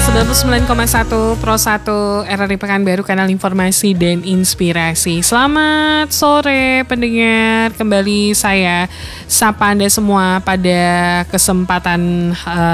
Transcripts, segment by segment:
99,1 Pro 1 RRI Pekanbaru, kanal informasi dan inspirasi. Selamat sore pendengar, kembali saya sapa Anda semua pada kesempatan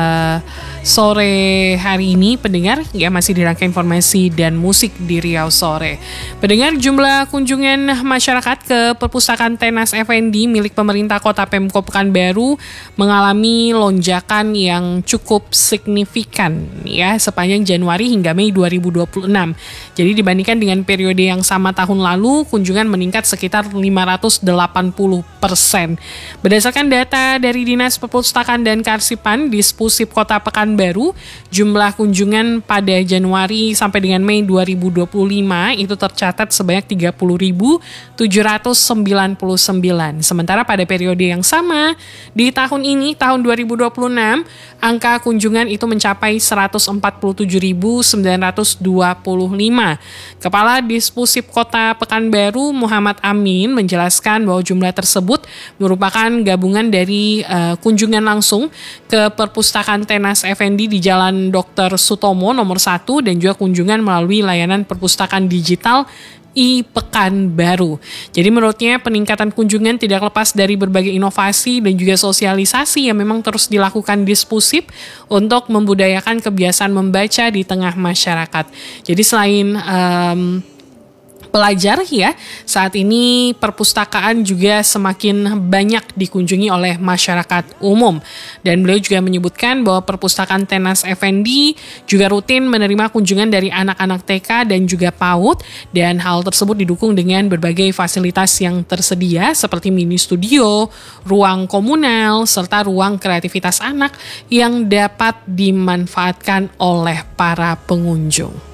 sore hari ini. Pendengar, ya masih di rangka informasi dan musik di Riau Sore. Pendengar, jumlah kunjungan masyarakat ke Perpustakaan Tenas Effendi milik pemerintah Kota Pemkot Pekanbaru mengalami lonjakan yang cukup signifikan ya sepanjang Januari hingga Mei 2026. Jadi dibandingkan dengan periode yang sama tahun lalu, kunjungan meningkat sekitar 580%. Berdasarkan data dari Dinas Perpustakaan dan Kearsipan Dispusip Kota Pekanbaru, jumlah kunjungan pada Januari sampai dengan Mei 2025 itu tercatat sebanyak 30.799. Sementara pada periode yang sama di tahun ini, tahun 2026, angka kunjungan itu mencapai 147.925. Kepala Dispusip Kota Pekanbaru Muhammad Amin menjelaskan bahwa jumlah tersebut merupakan gabungan dari kunjungan langsung ke Perpustakaan Tenas Effendi di Jalan Dr. Sutomo nomor 1 dan juga kunjungan melalui layanan perpustakaan digital Pekanbaru. Jadi menurutnya peningkatan kunjungan tidak lepas dari berbagai inovasi dan juga sosialisasi yang memang terus dilakukan Dispusip untuk membudayakan kebiasaan membaca di tengah masyarakat. Jadi selain pelajar ya, saat ini perpustakaan juga semakin banyak dikunjungi oleh masyarakat umum. Dan beliau juga menyebutkan bahwa Perpustakaan Tenas Effendi juga rutin menerima kunjungan dari anak-anak TK dan juga PAUD, dan hal tersebut didukung dengan berbagai fasilitas yang tersedia seperti mini studio, ruang komunal, serta ruang kreativitas anak yang dapat dimanfaatkan oleh para pengunjung.